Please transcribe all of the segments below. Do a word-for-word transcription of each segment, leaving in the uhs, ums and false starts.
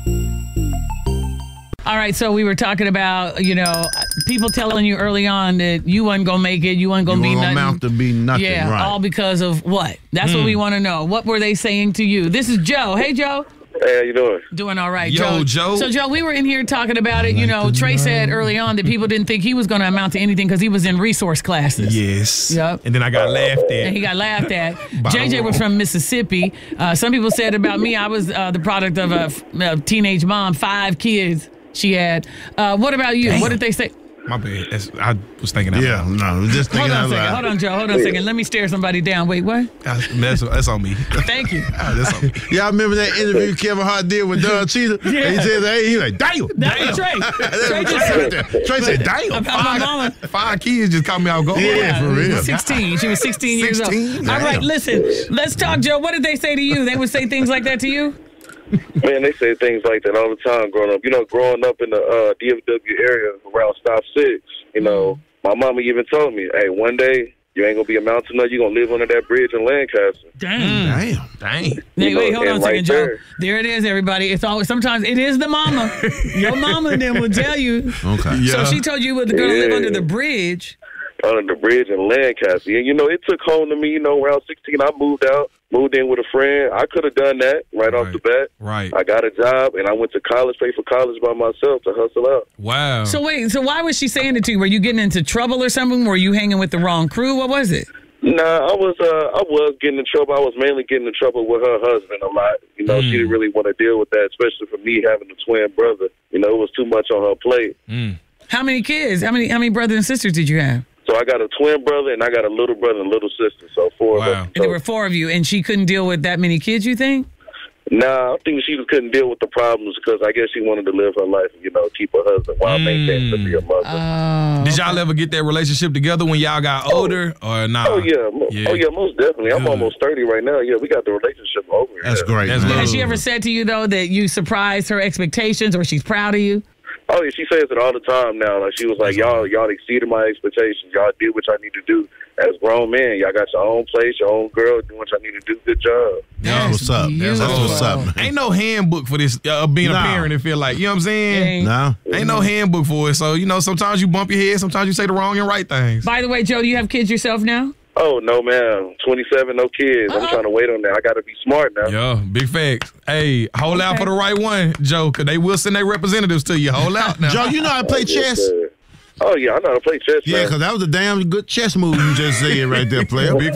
All right, so we were talking about, you know, people telling you early on that you wasn't going to make it, you wasn't going to be nothing. amount to be nothing, yeah, right. all because of what? That's mm. what we want to know. What were they saying to you? This is Joe. Hey, Joe. Hey, how you doing? Doing all right, Yo, Joe. Joe. So, Joe, we were in here talking about it. You know, Trey said early on that people didn't think he was going to amount to anything because he was in resource classes. Yes. Yep. And then I got laughed at. And he got laughed at. J J was from Mississippi. Uh, some people said about me, I was uh, the product of a, a teenage mom, five kids she had. Uh, what about you? Damn. What did they say? My bad. That's, I was thinking out Yeah, loud. no, just thinking Hold on a out second. loud. Hold on, Joe. Hold on a second. Let me stare somebody down. Wait, what? Uh, That's, that's on me. Thank you. That's on me. Y'all remember that interview Kevin Hart did with Don Cheadle? Yeah. And he said, hey, he like, damn. That damn. was Trey. Trey just Trey, said, right there. Trey said, damn. about my mama. Five kids just caught me out going. Yeah, for real. sixteen. She was sixteen years old. sixteen? All right, Damn. listen. Let's talk, Joe. What did they say to you? They would say things like that to you? Man, they say things like that all the time growing up. You know, growing up in the uh, D F W area around Stop Six, you know, my mama even told me, hey, one day you ain't going to be a mountaineer. You're going to live under that bridge in Lancaster. Dang. Damn. Dang. Wait, wait, know, hold on a and second, right Joe. there. There it is, everybody. It's always sometimes it is the mama. Your mama then will tell you. Okay. Yeah. So she told you you were going to live Yeah. under the bridge. Under the bridge in Lancaster. And, you know, it took home to me, you know, around sixteen. I moved out, moved in with a friend. I could have done that right, off Right. the bat. Right. I got a job, and I went to college, paid for college by myself to hustle out. Wow. So wait, so why was she saying it to you? Were you getting into trouble or something? Were you hanging with the wrong crew? What was it? Nah, I was uh, I was getting in trouble. I was mainly getting in trouble with her husband a lot. You know, she didn't really want to deal with that, especially for me having a twin brother. You know, it was too much on her plate. Mm. How many kids? How many how many brothers and sisters did you have? So I got a twin brother, and I got a little brother and little sister. So four Wow. of us. And So, there were four of you, and she couldn't deal with that many kids, you think? nah, I think she just couldn't deal with the problems because I guess she wanted to live her life and, you know, keep her husband while maintaining to be a mother. Oh. Did y'all ever get that relationship together when y'all got older or not? Oh yeah. Mo- Yeah. oh yeah, most definitely. I'm Good. almost thirty right now. Yeah, we got the relationship over. That's yeah. great. That's man. good. Has she ever said to you, though, that you surprised her expectations or she's proud of you? Oh yeah, she says it all the time now. Like she was like, y'all, y'all exceeded my expectations. Y'all did what y'all need to do as grown men. Y'all got your own place, your own girl, doing what y'all need to do. Good job. That's what's up. That's what's up, man. Ain't no handbook for this uh, being Nah. a parent and feel like, you know what I'm saying? Ain't. No. Ain't no handbook for it. So, you know, sometimes you bump your head, sometimes you say the wrong and right things. By the way, Joe, do you have kids yourself now? Oh no, man. twenty-seven, no kids. I'm Uh-huh. trying to wait on that. I got to be smart now. Yeah, big facts. Hey, hold out Okay. for the right one, Joe, because they will send their representatives to you. Hold out now. Joe, you know how to play chess? Uh, Oh yeah, I know how to play chess. Yeah, man. because that was a damn good chess move you just said right there, player. Big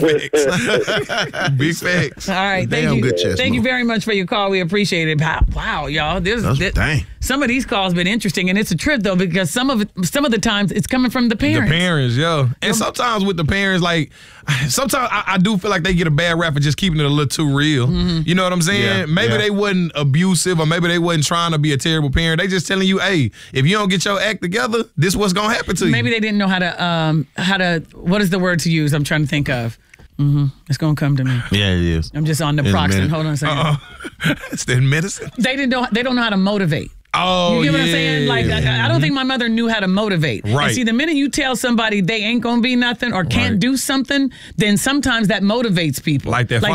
facts. Big facts. All right, thank Damn you. good chess Thank you move. very much for your call. We appreciate it. Wow, wow, y'all. This, That's- this dang. some of these calls been interesting, and it's a trip though because some of it, some of the times it's coming from the parents. The parents, yo. And sometimes with the parents, like, sometimes I, I do feel like they get a bad rap for just keeping it a little too real. You know what I'm saying? Yeah, Maybe yeah. they wasn't abusive or maybe they wasn't trying to be a terrible parent. They just telling you, hey, if you don't get your act together, this what's going to happen to you. Maybe they didn't know how to um how to what is the word to use? I'm trying to think of. Mm-hmm. It's gonna come to me. Yeah, it is. I'm just on the In a proxy. minute. Hold on a second. Uh-uh. It's that medicine. They didn't know. They don't know how to motivate. Oh, You get yeah. what I'm saying? Like, I, I don't think my mother knew how to motivate. Right. And see, the minute you tell somebody they ain't gonna be nothing or can't Right. do something, then sometimes that motivates people. Like that